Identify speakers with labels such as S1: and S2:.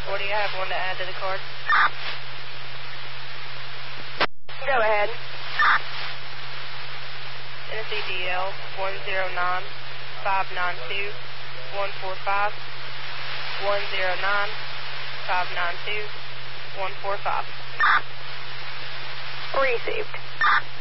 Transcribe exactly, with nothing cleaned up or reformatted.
S1: forty, I have one to add to the card.
S2: Go ahead.
S1: Tennessee D L one zero nine five nine two one four five one zero nine five nine two one four five.
S2: Received.